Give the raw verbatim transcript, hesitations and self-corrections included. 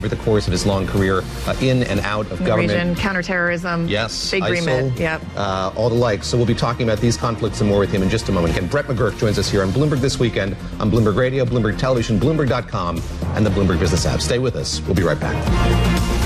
over the course of his long career uh, in and out of the government. Region, counterterrorism, yes, big agreement, yep. Uh, all the like. So we'll be talking about these conflicts and more with him in just a moment. Again, Brett McGurk joins us here on Bloomberg This Weekend, on Bloomberg Radio, Bloomberg Television, Bloomberg dot com, and the Bloomberg Business app. Stay with us. We'll be right back.